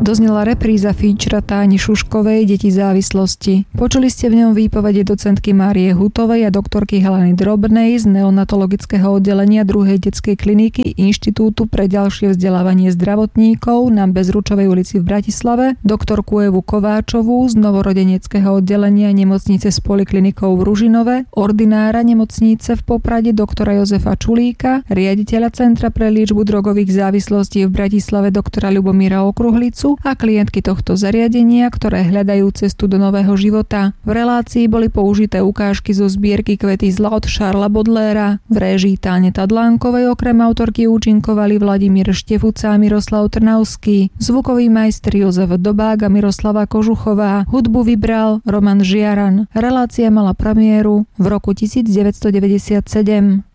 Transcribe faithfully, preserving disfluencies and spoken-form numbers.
doznela repríza featura Táni Šuškovej Deti závislosti. Počuli ste v ňom výpovede docentky Márie Hutovej a doktorky Heleny Drobnej z neonatologického oddelenia druhej detskej kliniky Inštitútu pre ďalšie vzdelávanie zdravotníkov na Bezručovej ulici v Bratislave, doktorku Evu Kováčovú z novorodeneckého oddelenia nemocnice s poliklinikou v Ružinove, ordinára nemocnice v Poprade doktora Jozefa Čulíka, riaditeľa Centra pre liečbu drogových závislostí v Bratislave doktora Ľubomíra Okruhlicu a klientky tohto zariadenia, ktoré hľadajú cestu do nového života. V relácii boli použité ukážky zo zbierky Kvety zla od Šarla Bodléra. V réžii Táne Tadlánkovej okrem autorky účinkovali Vladimír Štefuca a Miroslav Trnavský, zvukový majster Jozef Dobák a Miroslava Kožuchová, hudbu vybral Roman Žiaran. Relácia mala premiéru v roku devätnásťstodeväťdesiatsedem.